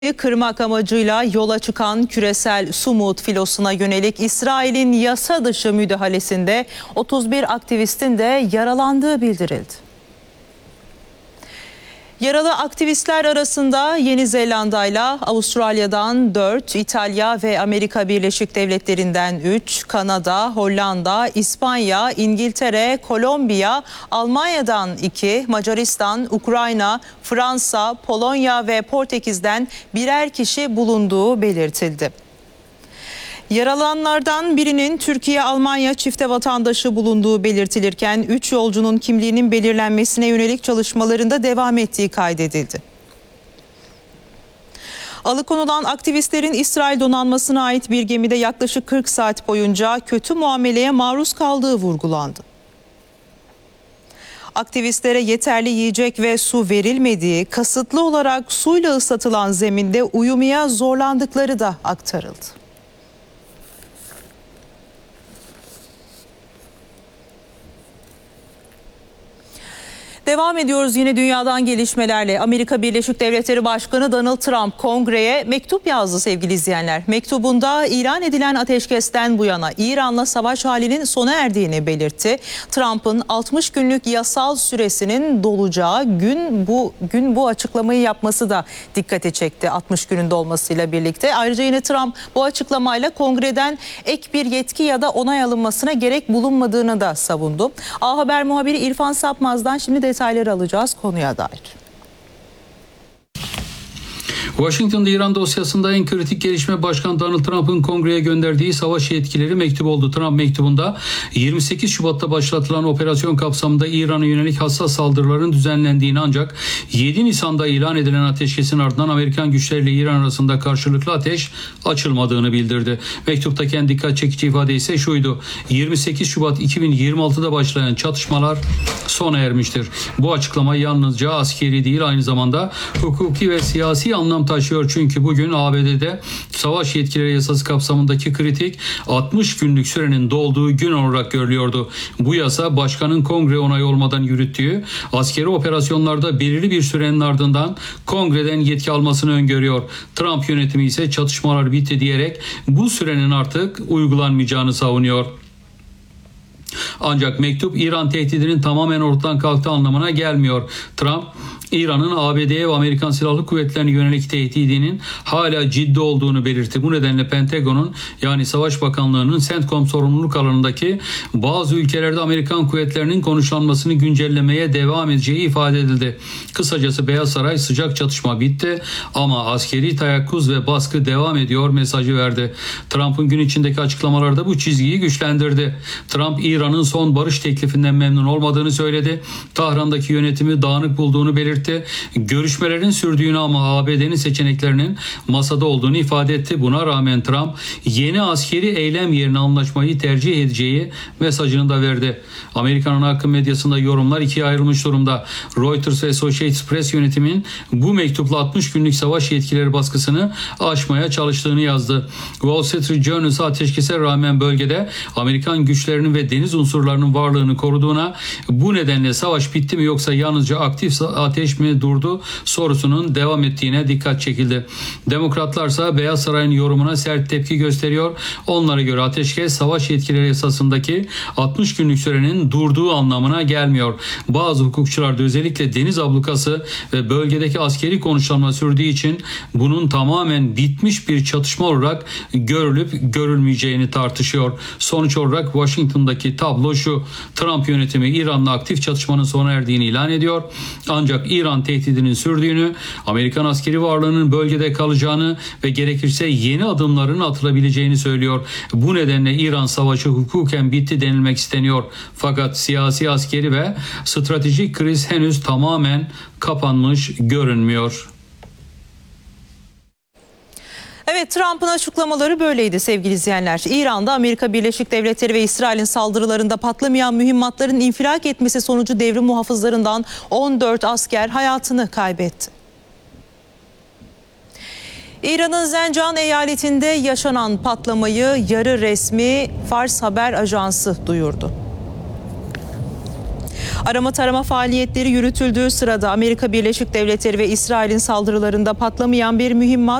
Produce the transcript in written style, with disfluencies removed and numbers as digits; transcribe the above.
Kırmak amacıyla yola çıkan küresel Sumut filosuna yönelik İsrail'in yasa dışı müdahalesinde 31 aktivistin de yaralandığı bildirildi. Yaralı aktivistler arasında Yeni Zelanda'yla Avustralya'dan 4, İtalya ve Amerika Birleşik Devletleri'nden 3, Kanada, Hollanda, İspanya, İngiltere, Kolombiya, Almanya'dan 2, Macaristan, Ukrayna, Fransa, Polonya ve Portekiz'den birer kişi bulunduğu belirtildi. Yaralananlardan birinin Türkiye-Almanya çifte vatandaşı bulunduğu belirtilirken 3 yolcunun kimliğinin belirlenmesine yönelik çalışmalarında devam ettiği kaydedildi. Alıkonulan aktivistlerin İsrail donanmasına ait bir gemide yaklaşık 40 saat boyunca kötü muameleye maruz kaldığı vurgulandı. Aktivistlere yeterli yiyecek ve su verilmediği, kasıtlı olarak suyla ıslatılan zeminde uyumaya zorlandıkları da aktarıldı. Devam ediyoruz yine dünyadan gelişmelerle. Amerika Birleşik Devletleri Başkanı Donald Trump kongreye mektup yazdı sevgili izleyenler. Mektubunda ilan edilen ateşkesten bu yana İran'la savaş halinin sona erdiğini belirtti. Trump'ın 60 günlük yasal süresinin dolacağı gün bu açıklamayı yapması da dikkate çekti 60 günün dolmasıyla birlikte. Ayrıca yine Trump bu açıklamayla kongreden ek bir yetki ya da onay alınmasına gerek bulunmadığını da savundu. A Haber muhabiri İrfan Sapmaz'dan şimdi detayları alacağız konuya dair. Washington'da İran dosyasında en kritik gelişme Başkan Donald Trump'ın kongreye gönderdiği savaş yetkileri mektubu oldu. Trump mektubunda 28 Şubat'ta başlatılan operasyon kapsamında İran'a yönelik hassas saldırıların düzenlendiğini ancak 7 Nisan'da ilan edilen ateşkesin ardından Amerikan güçleriyle İran arasında karşılıklı ateş açılmadığını bildirdi. Mektuptaki en dikkat çekici ifade ise şuydu: 28 Şubat 2026'da başlayan çatışmalar sona ermiştir. Bu açıklama yalnızca askeri değil, aynı zamanda hukuki ve siyasi anlam taşıyor. Çünkü bugün ABD'de savaş yetkileri yasası kapsamındaki kritik 60 günlük sürenin dolduğu gün olarak görülüyordu. Bu yasa başkanın kongre onayı olmadan yürüttüğü askeri operasyonlarda belirli bir sürenin ardından kongreden yetki almasını öngörüyor. Trump yönetimi ise çatışmalar bitti diyerek bu sürenin artık uygulanmayacağını savunuyor. Ancak mektup İran tehdidinin tamamen ortadan kalktığı anlamına gelmiyor. Trump, İran'ın ABD'ye ve Amerikan Silahlı Kuvvetleri'ne yönelik tehdidinin hala ciddi olduğunu belirtti. Bu nedenle Pentagon'un, yani Savaş Bakanlığı'nın CENTCOM sorumluluk alanındaki bazı ülkelerde Amerikan kuvvetlerinin konuşlanmasını güncellemeye devam edeceği ifade edildi. Kısacası Beyaz Saray sıcak çatışma bitti ama askeri teyakkuz ve baskı devam ediyor mesajı verdi. Trump'ın gün içindeki açıklamaları da bu çizgiyi güçlendirdi. Trump, İran'ın son barış teklifinden memnun olmadığını söyledi. Tahran'daki yönetimi dağınık bulduğunu belirtti. Görüşmelerin sürdüğünü ama ABD'nin seçeneklerinin masada olduğunu ifade etti. Buna rağmen Trump yeni askeri eylem yerine anlaşmayı tercih edeceği mesajını da verdi. Amerikan ana akım medyasında yorumlar ikiye ayrılmış durumda. Reuters ve Associated Press yönetimin bu mektupla 60 günlük savaş yetkileri baskısını aşmaya çalıştığını yazdı. Wall Street Journal ateşkese rağmen bölgede Amerikan güçlerinin ve deniz unsurlarının varlığını koruduğuna, bu nedenle savaş bitti mi yoksa yalnızca aktif ateş mi durdu sorusunun devam ettiğine dikkat çekildi. Demokratlarsa Beyaz Saray'ın yorumuna sert tepki gösteriyor. Onlara göre ateşkes savaş yetkileri yasasındaki 60 günlük sürenin durduğu anlamına gelmiyor. Bazı hukukçular da özellikle deniz ablukası ve bölgedeki askeri konuşlanma sürdüğü için bunun tamamen bitmiş bir çatışma olarak görülüp görülmeyeceğini tartışıyor. Sonuç olarak Washington'daki tablo şu: Trump yönetimi İran'la aktif çatışmanın sona erdiğini ilan ediyor. Ancak İran tehdidinin sürdüğünü, Amerikan askeri varlığının bölgede kalacağını ve gerekirse yeni adımların atılabileceğini söylüyor. Bu nedenle İran savaşı hukuken bitti denilmek isteniyor. Fakat siyasi, askeri ve stratejik kriz henüz tamamen kapanmış görünmüyor. Evet, Trump'ın açıklamaları böyleydi sevgili izleyenler. İran'da Amerika Birleşik Devletleri ve İsrail'in saldırılarında patlamayan mühimmatların infilak etmesi sonucu devrim muhafızlarından 14 asker hayatını kaybetti. İran'ın Zencan eyaletinde yaşanan patlamayı yarı resmi Fars haber ajansı duyurdu. Arama tarama faaliyetleri yürütüldüğü sırada Amerika Birleşik Devletleri ve İsrail'in saldırılarında patlamayan bir mühimmat